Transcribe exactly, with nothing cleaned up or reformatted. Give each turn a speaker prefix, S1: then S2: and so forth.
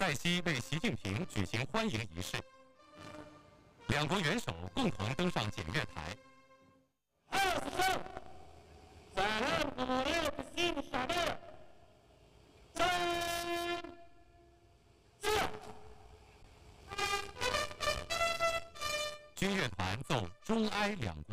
S1: 在西为习近平举行欢迎仪式，两国元首共同登上检阅台。
S2: 二十三，咱们五六个新小队，真这。
S1: 军乐团奏中哀两国。